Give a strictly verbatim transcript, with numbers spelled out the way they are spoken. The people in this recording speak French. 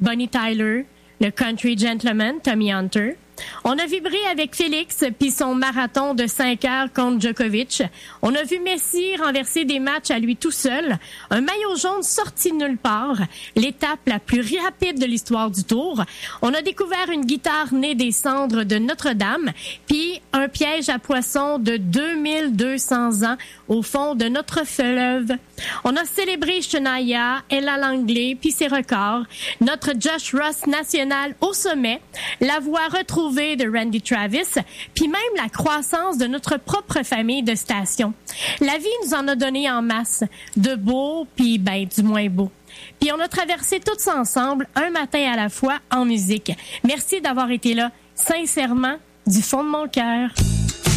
Bonnie Tyler, le country gentleman Tommy Hunter. On a vibré avec Félix puis son marathon de cinq heures contre Djokovic. On a vu Messi renverser des matchs à lui tout seul. Un maillot jaune sorti de nulle part. L'étape la plus rapide de l'histoire du Tour. On a découvert une guitare née des cendres de Notre-Dame puis un piège à poissons de deux mille deux cents ans au fond de notre fleuve. On a célébré Shania, Ella Langley puis ses records. Notre Josh Ross national au sommet. La voix retrouvée de Randy Travis, puis même la croissance de notre propre famille de stations. La vie nous en a donné en masse, de beau, puis ben du moins beau. Puis on a traversé tous ensemble, un matin à la fois, en musique. Merci d'avoir été là, sincèrement, du fond de mon cœur.